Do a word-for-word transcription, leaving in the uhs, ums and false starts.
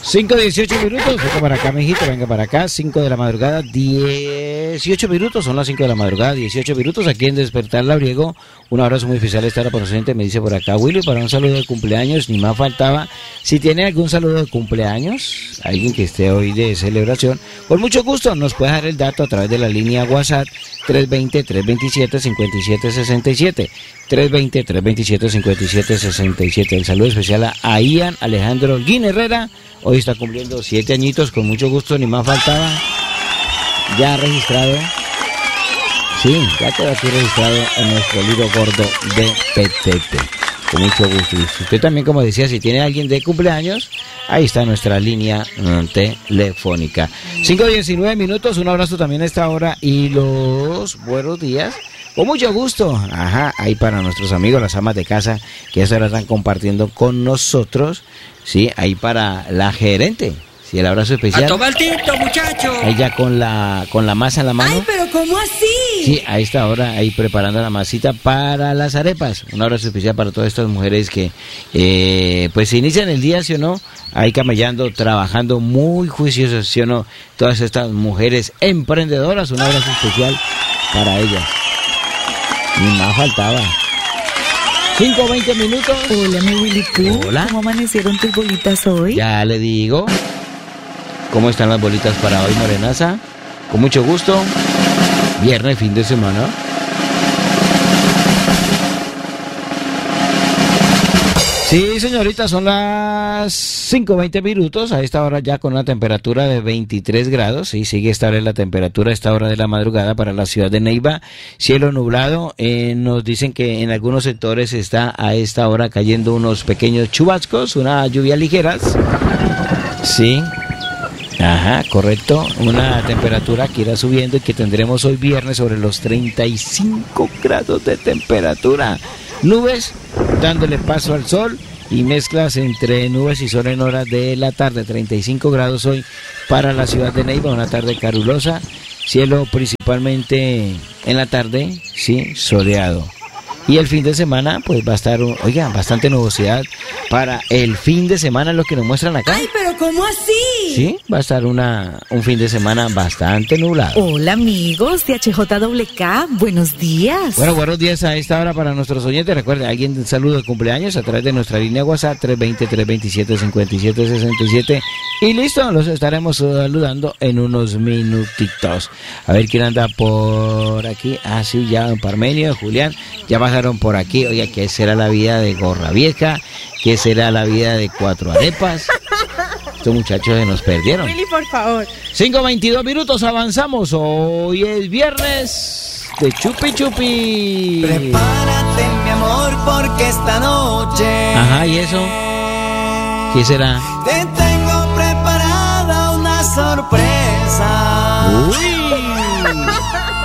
cinco dieciocho minutos, venga para acá, mijito, venga para acá, cinco de la madrugada, dieciocho minutos, son las cinco de la madrugada, dieciocho minutos, aquí en Despertar Labriego. Un abrazo muy especial a esta hora por presente, me dice por acá Willy, para un saludo de cumpleaños, ni más faltaba. Si tiene algún saludo de cumpleaños, alguien que esté hoy de celebración, con mucho gusto nos puede dar el dato a través de la línea WhatsApp tres veinte, tres veintisiete, cincuenta y siete sesenta y siete, tres veinte, tres veintisiete, cincuenta y siete sesenta y siete. El saludo especial a, a Ian Alejandro Holguín Herrera, hoy está cumpliendo siete añitos, con mucho gusto, ni más faltaba. Ya registrado. Sí, ya quedó aquí registrado en nuestro libro gordo de P T T. Con mucho gusto. Y usted también, como decía, si tiene alguien de cumpleaños, ahí está nuestra línea mm, telefónica. cinco diecinueve minutos, un abrazo también a esta hora y los buenos días. Con mucho gusto. Ajá, ahí para nuestros amigos, las amas de casa, que eso ahora están compartiendo con nosotros. Sí, ahí para la gerente. Sí, el abrazo especial. ¡A tomar tinto, muchacho! Ella con la con la masa en la mano. ¡Ay, pero cómo así! Sí, a esta hora ahí preparando la masita para las arepas. Un abrazo especial para todas estas mujeres que eh, pues se inician el día, ¿sí o no? Ahí camellando, trabajando muy juiciosas, ¿sí o no? Todas estas mujeres emprendedoras, un abrazo especial para ellas. Ni más faltaba. cinco, veinte minutos. Hola, mi Willy, ¿tú? Hola. ¿Cómo amanecieron tus bolitas hoy? Ya le digo. ¿Cómo están las bolitas para hoy, morenaza? Con mucho gusto. Viernes, fin de semana. Sí, señorita, son las cinco veinte minutos. A esta hora ya con una temperatura de veintitrés grados. Sí, sigue estable la temperatura a esta hora de la madrugada para la ciudad de Neiva. Cielo nublado. Eh, nos dicen que en algunos sectores está a esta hora cayendo unos pequeños chubascos, unas lluvias ligeras. Sí. Ajá, correcto. Una temperatura que irá subiendo y que tendremos hoy viernes sobre los treinta y cinco grados de temperatura. Nubes dándole paso al sol y mezclas entre nubes y sol en horas de la tarde. treinta y cinco grados hoy para la ciudad de Neiva, una tarde calurosa. Cielo principalmente en la tarde, sí, soleado. Y el fin de semana, pues va a estar, oiga, bastante nubosidad para el fin de semana, lo que nos muestran acá. ¡Ay, pero cómo así! Sí, va a estar una un fin de semana bastante nublado. Hola, amigos de H J W K, buenos días. Bueno, buenos días a esta hora para nuestros oyentes. Recuerden, alguien saludo de cumpleaños a través de nuestra línea WhatsApp tres veinte, tres veintisiete, cincuenta y siete sesenta y siete. Y listo, los estaremos saludando en unos minutitos. A ver quién anda por aquí. Ah, sí, ya don Parmenio, Julián, ya pasaron por aquí. Oye, ¿qué será la vida de Gorra Vieja? ¿Qué será la vida de Cuatro Arepas? Estos muchachos se nos perdieron. Willy, por favor. cinco veintidós minutos, avanzamos. Hoy es viernes de Chupi Chupi. Prepárate, mi amor, porque esta noche. Ajá, ¿y eso? ¿Qué será? Te tengo preparada una sorpresa. Uy.